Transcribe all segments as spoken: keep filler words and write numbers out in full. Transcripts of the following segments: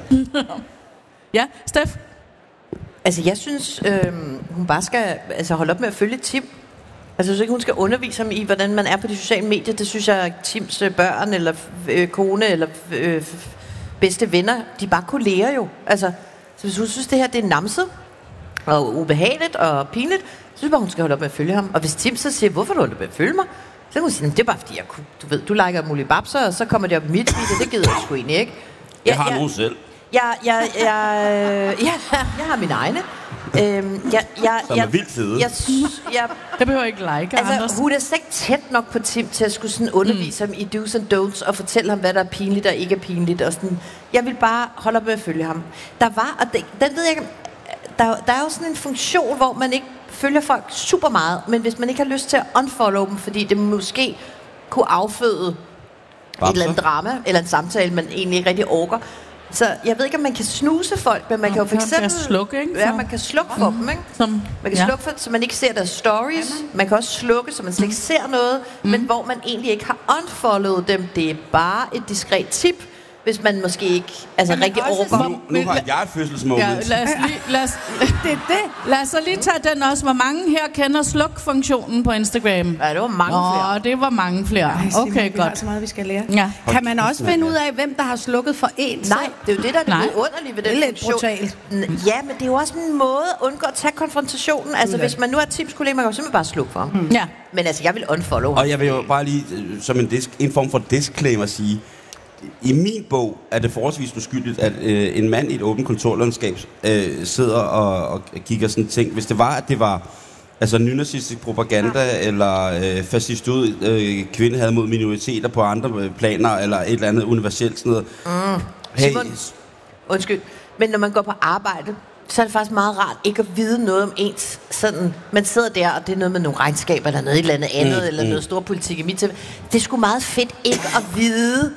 Ja, Steff? Altså, jeg synes, øh, hun bare skal altså, holde op med at følge Tim. Altså, jeg synes ikke, hun skal undervise ham i, hvordan man er på de sociale medier. Det synes jeg, Tims øh, børn, eller øh, kone, eller øh, bedste venner, de er bare kolleger jo. Altså, så hvis hun synes, det her det er namset, og ubehageligt og pinligt, så synes jeg bare, hun skal holde op med at følge ham. Og hvis Tim så siger, hvorfor du holder op med at følge mig? Så kan hun sige, det er bare fordi, jeg, du ved, du liker mulige babser, og så kommer det op i mit video, det gider jeg sgu egentlig ikke. Jeg, jeg har nogen selv. Jeg, jeg, jeg, jeg, jeg har mine egne. Øhm, jeg, jeg, Som er vildt fede. Jeg, jeg, jeg, Det behøver ikke like, altså, Anders. hun er slet ikke tæt nok på Tim til at skulle sådan undervise mm. ham i do's and don'ts og fortælle ham, hvad der er pinligt og ikke er pinligt. Og sådan. Jeg vil bare holde op med at følge ham. Der var, og det, den ved jeg ikke, der, der er jo sådan en funktion, hvor man ikke følger folk super meget, men hvis man ikke har lyst til at unfollow dem, fordi det måske kunne afføde Babser. et eller andet drama, eller en samtale, man egentlig ikke rigtig orker. Så jeg ved ikke, om man kan snuse folk, men man kan jo for eksempel... Man kan slukke, ikke? Ja, man kan slukke for mm. dem, ikke? Som, man kan ja. slukke for, så man ikke ser deres stories. Man kan også slukke, så man slet ikke ser noget, mm. men hvor man egentlig ikke har unfollowet dem. Det er bare et diskret tip, hvis man måske ikke altså rigtig overgår. Nu, nu har jeg fødselsmoment. Ja, lad os lige, lad os, det er det. Lad os så lige tage den også. Hvor mange her kender sluk-funktionen på Instagram? Ja, det var mange Nå, flere. det var mange flere. Ej, Simon, okay, vi godt. har så meget, vi skal lære. Ja. Kan man også finde ud af, hvem der har slukket for en? Nej, det er jo det, der er det Nej. underlige ved Det er den lidt funktion. brutalt. Ja, men det er jo også en måde at undgå at tage konfrontationen. Altså, hvis man nu er Tims kollega, man kan jo simpelthen bare slukke for ham. Hmm. Ja. Men altså, jeg vil unfollow ham. Og jeg vil jo bare lige, øh, som en, disk, en form for disclaimer sige, i min bog er det forholdsvis uskyldigt, at øh, en mand i et åbent kontorlandskab øh, sidder og, og kigger sådan ting. Hvis det var, at det var altså nynazistisk propaganda, ja. eller øh, fascistød øh, kvinde havde mod minoriteter på andre øh, planer, eller et eller andet universelt sådan noget. Mm. Hey. Simon, undskyld, men når man går på arbejde, så er det faktisk meget rart ikke at vide noget om ens sådan, man sidder der, og det er noget med nogle regnskaber, eller noget et eller andet andet, mm, eller mm. noget stor politik i mit tilfælde. Det er sgu meget fedt ikke at vide,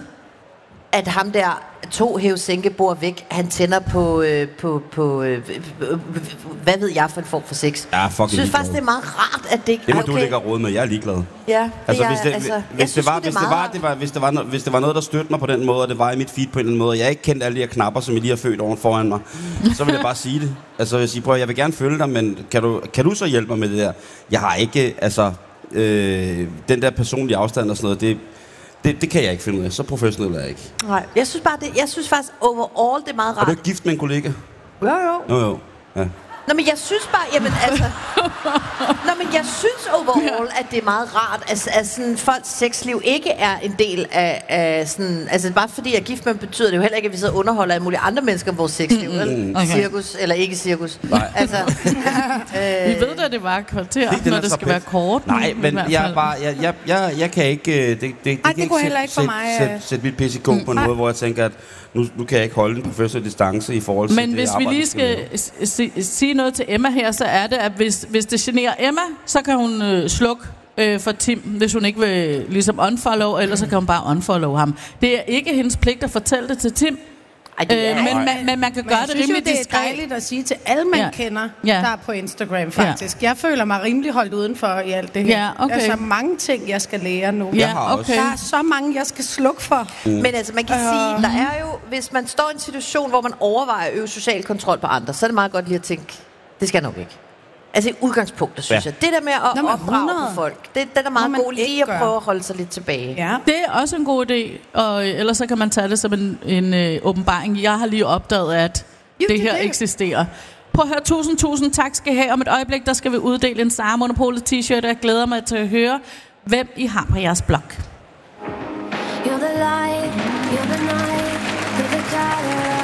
at ham der to hævesænke bor væk, han tænder på, øh, på, på øh, øh, hvad ved jeg for en form for sex. Ja, fucking jeg synes faktisk, det er meget rart, at det ikke... Det må okay. du lægge råd med, jeg er ligeglad. Ja, det altså, er, hvis det, altså, hvis det var, hvis det var, det var, hvis det var, no, hvis det var noget, der støttede mig på den måde, og det var i mit feed på en eller anden måde, og jeg ikke kendte alle de her knapper, som I lige har født oven foran mig, så vil jeg bare sige det. Altså, jeg vil sige, prøv, jeg vil gerne følge dig, men kan du, kan du så hjælpe mig med det der? Jeg har ikke, altså, øh, den der personlige afstand og sådan noget, det Det, det kan jeg ikke finde ud af. Så professionel er jeg ikke. Nej, jeg synes bare, det, jeg synes faktisk overall, det er meget rart. Er du ikke gift med en kollega? Jo, jo. Jo, jo. Ja. Nå, men jeg synes bare, jamen altså... Nå, men jeg synes overall, at det er meget rart, at, at sådan, folks sexliv ikke er en del af, af sådan... Altså, bare fordi jeg er gift med dem, betyder det jo heller ikke, at vi sidder og underholder alle mulige andre mennesker om vores sexliv, mm, okay. Cirkus, eller ikke cirkus. Nej. Altså, øh, vi ved da, det var et kvarter, det, når det skal være kort. Nej, men jeg, bare, jeg, jeg, jeg, jeg kan ikke... Det, det, det, Ej, det det kunne heller ikke for mig. Sætte sæt, sæt mit pis i kog på en måde, hvor jeg tænker, at nu, nu kan jeg ikke holde en professionel distance i forhold til men det hvis vi lige skal sige noget til Emma her, så er det, at hvis, hvis det generer Emma, så kan hun øh, slukke øh, for Tim, hvis hun ikke vil ligesom unfollow, eller så kan hun bare unfollow ham. Det er ikke hendes pligt at fortælle det til Tim. Ej, det er, øh, men, man, men man kan men gøre det rimelig diskret. diskret. Det er dejligt at sige til alle, man ja. kender, ja. der er på Instagram, faktisk. Ja. Jeg føler mig rimelig holdt udenfor i alt det her. Ja, okay. Der er så mange ting, jeg skal lære nu. Ja, okay. Der er så mange, jeg skal slukke for. Mm. Men altså, man kan uh. sige, der er jo, hvis man står i en situation, hvor man overvejer at øve social kontrol på andre, så er det meget godt lige at tænke, det skal jeg nok ikke. Altså i udgangspunktet, synes ja. jeg. Det der med at Nå, opdrage på folk, det, det er meget god lige at prøve at holde sig lidt tilbage. Ja. Det er også en god idé, og ellers så kan man tage det som en, en øh, åbenbaring. Jeg har lige opdaget, at jo, det, det her det. eksisterer. Prøv at høre, tusind, tusind tak skal I have. Om et øjeblik, der skal vi uddele en Sara Monopolet t-shirt, og jeg glæder mig til at høre, hvem I har på jeres blog. You're the light, you're the night, you're the